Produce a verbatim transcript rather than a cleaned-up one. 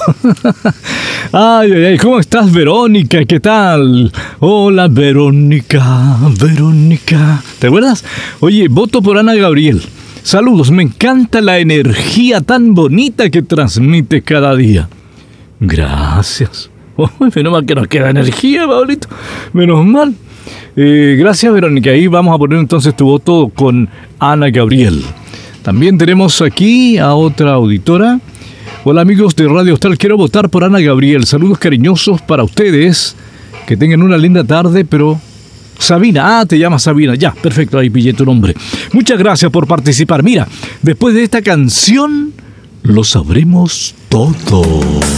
Ay, ay, ay, ¿cómo estás, Verónica? ¿Qué tal? Hola, Verónica, Verónica. ¿Te acuerdas? Oye, voto por Ana Gabriel. Saludos, me encanta la energía tan bonita que transmite cada día. Gracias. Oh, menos mal que nos queda energía, Pablito. Menos mal. Eh, gracias, Verónica. Ahí vamos a poner entonces tu voto con Ana Gabriel. También tenemos aquí a otra auditora. Hola, amigos de Radio Austral. Quiero votar por Ana Gabriel. Saludos cariñosos para ustedes. Que tengan una linda tarde, pero... Sabina, ah, te llamas Sabina. Ya, perfecto, ahí pillé tu nombre. Muchas gracias por participar. Mira, después de esta canción, lo sabremos todo.